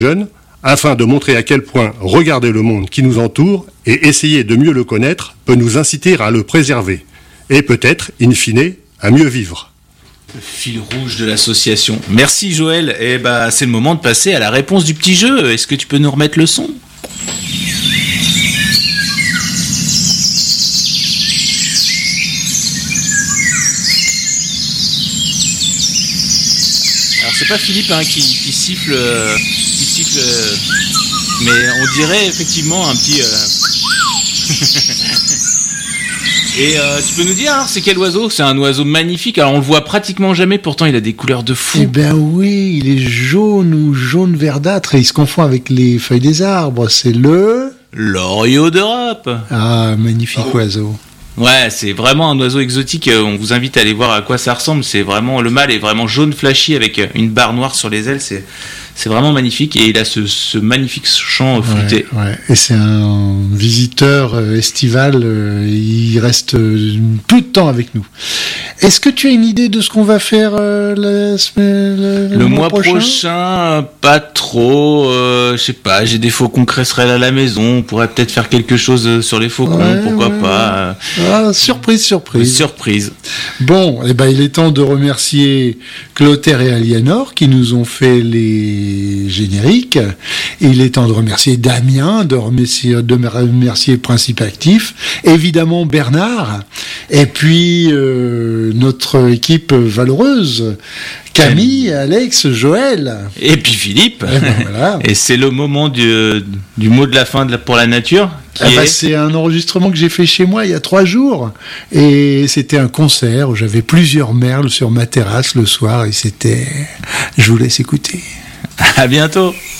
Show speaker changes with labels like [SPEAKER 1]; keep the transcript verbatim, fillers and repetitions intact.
[SPEAKER 1] jeunes, afin de montrer à quel point regarder le monde qui nous entoure et essayer de mieux le connaître peut nous inciter à le préserver, et peut-être, in fine, à mieux vivre.
[SPEAKER 2] Le fil rouge de l'association. Merci Joël. Et bah, c'est le moment de passer à la réponse du petit jeu. Est-ce que tu peux nous remettre le son ? Alors c'est pas Philippe hein, qui, qui siffle, euh, qui siffle, euh, mais on dirait effectivement un petit. Euh... Et euh, tu peux nous dire alors c'est quel oiseau ? C'est un oiseau magnifique. Alors on le voit pratiquement jamais, pourtant il a des couleurs de fou.
[SPEAKER 3] Eh ben oui, il est jaune ou jaune verdâtre et il se confond avec les feuilles des arbres. C'est le
[SPEAKER 2] l'Oriot d'Europe.
[SPEAKER 3] Ah, magnifique oh. oiseau.
[SPEAKER 2] Ouais, c'est vraiment un oiseau exotique. On vous invite à aller voir à quoi ça ressemble. C'est vraiment, le mâle est vraiment jaune flashy avec une barre noire sur les ailes. C'est, c'est vraiment magnifique et il a ce, ce magnifique chant flûté.
[SPEAKER 3] Ouais, ouais. Et c'est un visiteur estival. Il reste tout le temps avec nous. Est-ce que tu as une idée de ce qu'on va faire euh, la semaine, le,
[SPEAKER 2] le, le mois, mois prochain, prochain Pas trop. Euh, je sais pas. J'ai des faucons cresserelles à la maison. On pourrait peut-être faire quelque chose sur les faucons. Ouais, pourquoi ouais. pas
[SPEAKER 3] Ah, surprise, surprise.
[SPEAKER 2] Surprise.
[SPEAKER 3] Bon, eh ben, il est temps de remercier Clotaire et Aliénor qui nous ont fait les génériques. Et il est temps de remercier Damien, de remercier, de remercier Principe Actif, évidemment Bernard, et puis euh, notre équipe valeureuse, Camille, Alex, Joël.
[SPEAKER 2] Et puis Philippe.
[SPEAKER 3] Et, ben voilà.
[SPEAKER 2] Et c'est le moment du, du mot de la fin de la, pour la nature.
[SPEAKER 3] Ah bah, est... C'est un enregistrement que j'ai fait chez moi il y a trois jours. Et c'était un concert où j'avais plusieurs merles sur ma terrasse le soir. Et c'était... Je vous laisse écouter.
[SPEAKER 2] À bientôt.